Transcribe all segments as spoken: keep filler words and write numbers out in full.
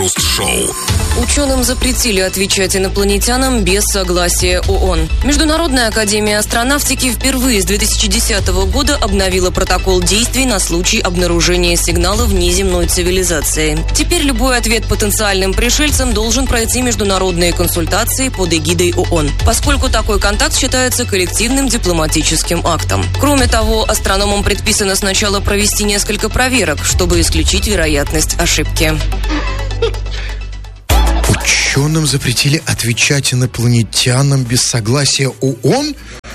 Шоу. Ученым запретили отвечать инопланетянам без согласия ООН. Международная академия астронавтики впервые с две тысячи десятого года обновила протокол действий на случай обнаружения сигналов внеземной цивилизации. Теперь любой ответ потенциальным пришельцам должен пройти международные консультации под эгидой ООН, поскольку такой контакт считается коллективным дипломатическим актом. Кроме того, астрономам предписано сначала провести несколько проверок, чтобы исключить вероятность ошибки. Ученым запретили отвечать инопланетянам без согласия ООН?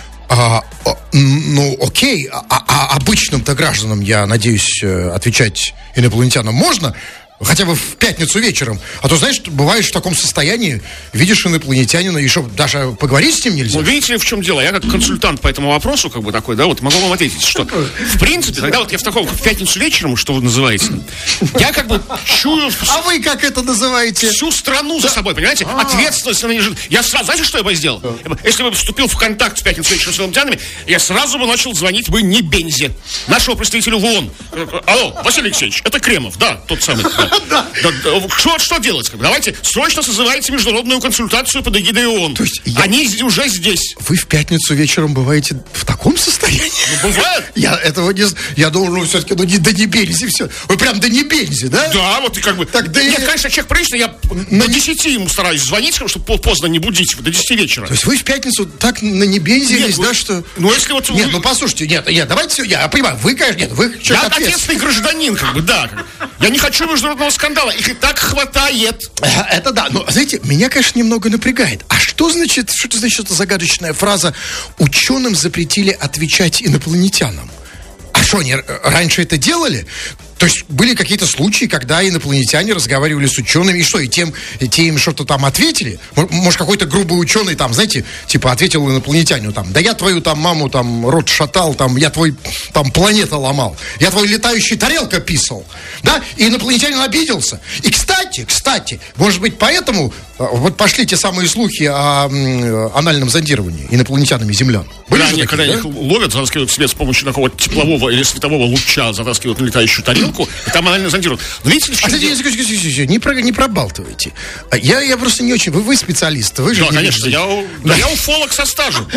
А, а, ну, окей, а, а обычным-то гражданам, я надеюсь, отвечать инопланетянам можно? Хотя бы в пятницу вечером. А то, знаешь, бываешь в таком состоянии, видишь инопланетянина, и что, даже поговорить с ним нельзя? Ну, видите ли, в чем дело? Я как консультант по этому вопросу, как бы такой, да, вот могу вам ответить, что, в принципе, тогда вот я в таком, в пятницу вечером, что вы называете, я как бы чую... А вы как это называете? Всю страну за собой, понимаете? А-а-а. Ответственность на нее. Я сразу, знаете, что я бы сделал? Я бы, если бы вступил в контакт в пятницу вечером с инопланетянами, я сразу бы начал звонить бы не Бензе, нашего представителя в ООН. Алло, Василий Алексеевич, это Кремов, да, тот самый. Да. Что, что делать? Давайте срочно созывайте международную консультацию под эгидой ООН. То есть я... Они уже здесь. Вы в пятницу вечером бываете в таком состоянии? Ну, бывает. Я этого не... Я думал, ну, все-таки, ну, не до небензи все. Вы прям до небензи, да? Да, вот и как бы... Так, да Нет, я... конечно, человек приличный, я на десяти ему стараюсь звонить, чтобы поздно не будить, до десяти вечера. То есть вы в пятницу так на небензились, да, что... Ну, если вот... Нет, ну, послушайте, нет, нет, давайте... Я понимаю, вы, конечно, нет, вы человек Я ответственный гражданин, как бы, да. Я не хочу международного скандала, их и так хватает. Это да, но, знаете, меня, конечно, немного напрягает. А что значит, что это значит эта загадочная фраза «ученым запретили отвечать инопланетянам»? А что, они раньше это делали? То есть были какие-то случаи, когда инопланетяне разговаривали с учеными, и что, и тем, и те им что-то там ответили? Может, какой-то грубый ученый там, знаете, типа ответил инопланетянину там: да я твою там маму там рот шатал, там, я твой там планета ломал, я твою летающую тарелку писал, да? И инопланетянин обиделся. И, кстати, кстати, может быть, поэтому вот пошли те самые слухи о м, анальном зондировании инопланетянами землян. Были да, же они, такие, когда да? их ловят, затаскивают в себе с помощью такого теплового или светового луча, затаскивают на летающую тарелку, и там анально зондируют. Но видите ли, в чем а, дело? Не, не, про, не пробалтывайте. Я, я просто не очень... Вы, вы специалист, вы же... Да, не конечно, я, да. я уфолог со стажем.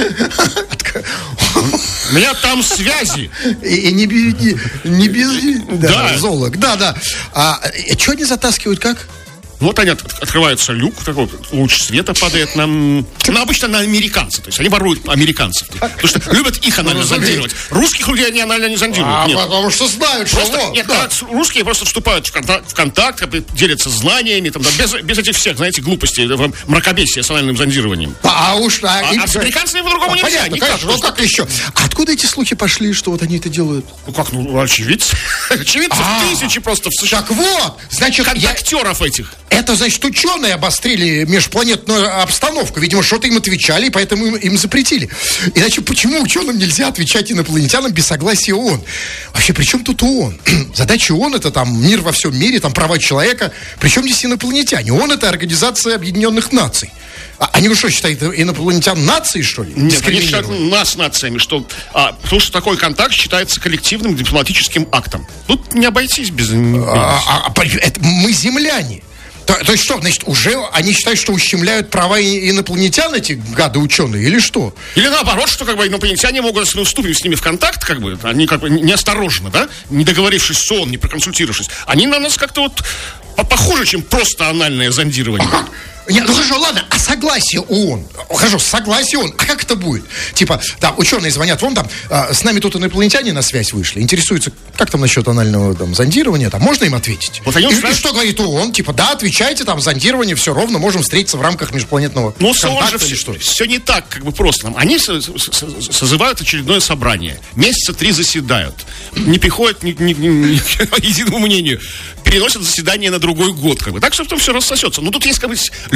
У меня там связи. И, и не, не, не без... Да, да. зоолог. Да, да. А, а что они затаскивают, как? Вот они, от, открывается люк, такой луч света падает на, ну, обычно на американцев. То есть они воруют американцев. Потому что любят их анально зондировать. Русских людей они анально не зондируют. А, нет. потому что знают, просто, что... Нет, да. Русские просто вступают в контакт, в контакт делятся знаниями, там, да, без, без этих всех, знаете, глупостей, мракобесия с анальным зондированием. А, а уж... А, а, а с американцами по-другому а, нельзя. Понятно, никак, конечно, ну как еще? А откуда эти слухи пошли, что вот они это делают? Ну как, ну, очевидцы. Очевидцев тысячи просто в США. Так вот, значит... Контактеров этих. Это, значит, ученые обострили межпланетную обстановку. Видимо, что-то им отвечали, и поэтому им, им запретили. Иначе почему ученым нельзя отвечать инопланетянам без согласия ООН? Вообще, при чем тут ООН? Задача ООН — это там мир во всем мире, там права человека. Причем здесь инопланетяне? ООН — это Организация Объединенных Наций. А они, вы что, считают инопланетян нацией, что ли? Нет, они считают нас нациями, что, а, потому что такой контакт считается коллективным дипломатическим актом. Тут не обойтись без... А, а, это, мы земляне. То, то есть что, значит, уже они считают, что ущемляют права инопланетян, эти гады ученые, или что? Или наоборот, что как бы инопланетяне могут, если мы вступим с ними в контакт, как бы, они как бы неосторожно, да, не договорившись с ООН, не проконсультировавшись, они на нас как-то вот похуже, чем просто анальное зондирование. Нет, ну хорошо, ладно, а согласие ООН? Хорошо, согласие ООН, а как это будет? Типа, да, ученые звонят, вон там, а, с нами тут инопланетяне на связь вышли, интересуются, как там насчет анального там зондирования, там, можно им ответить? Вот они и, и что говорит ООН? Типа, да, отвечайте, там, зондирование, все ровно, можем встретиться в рамках межпланетного ну, контакта же или все, что? Все не так, как бы просто. Они созывают очередное собрание, месяца три заседают, не приходят ни, ни, ни, ни к единому мнению, переносят заседание на другой год, как бы, так что потом все рассосется. Ну, тут есть, как бы,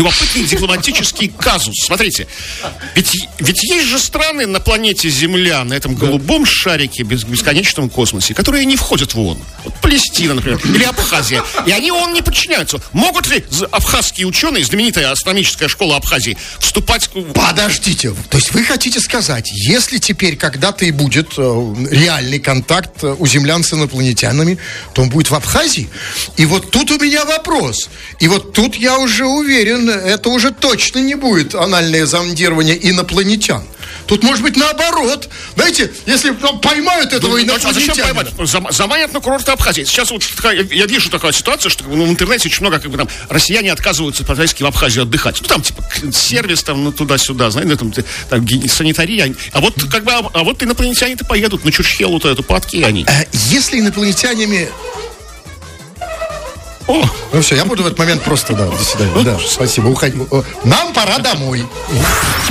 любопытный дипломатический казус. Смотрите, ведь, ведь есть же страны на планете Земля, на этом голубом шарике, без, бесконечном космосе, которые не входят в ООН. Вот Палестина, например, или Абхазия. И они ООН не подчиняются. Могут ли абхазские ученые, знаменитая астрономическая школа Абхазии, вступать... Подождите, то есть вы хотите сказать, если теперь когда-то и будет э, реальный контакт у землян с инопланетянами, то он будет в Абхазии? И вот тут у меня вопрос. И вот тут я уже уверен, это уже точно не будет анальное зондирование инопланетян. Тут, может быть, наоборот. Знаете, если поймают этого ну, инопланетянина... А зачем поймать? Зам, заманят на курорты Абхазии. Сейчас вот такая, я вижу такая ситуация, что ну, в интернете очень много, как бы там, россияне отказываются по-российски в Абхазии отдыхать. Ну, там, типа, сервис, там, ну, туда-сюда, знаете, там, там санитария. А вот, как бы, а, а вот инопланетяне-то поедут на Чурчхелу-то эту, по Океане. А если инопланетянами... О, ну все, я буду в этот момент просто, да, до свидания. Да, спасибо, уходи. Нам пора домой.